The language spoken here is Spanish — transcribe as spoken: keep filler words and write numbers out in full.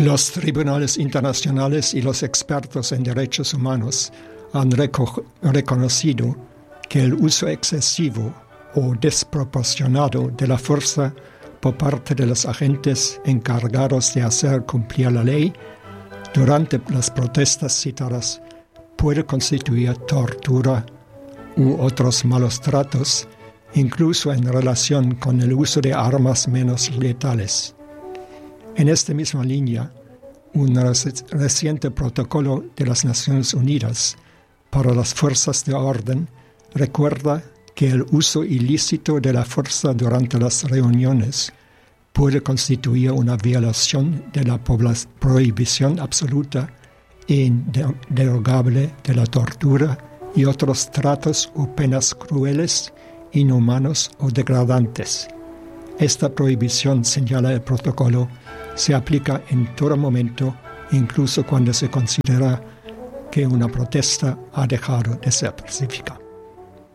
Los tribunales internacionales y los expertos en derechos humanos han reco- reconocido que el uso excesivo o desproporcionado de la fuerza por parte de los agentes encargados de hacer cumplir la ley durante las protestas citadas puede constituir tortura u otros malos tratos, incluso en relación con el uso de armas menos letales. En esta misma línea, un reciente protocolo de las Naciones Unidas para las fuerzas de orden recuerda que el uso ilícito de la fuerza durante las reuniones puede constituir una violación de la prohibición absoluta e inderogable de la tortura y otros tratos o penas crueles, inhumanos o degradantes. Esta prohibición, señala el protocolo, se aplica en todo momento, incluso cuando se considera que una protesta ha dejado de ser pacífica.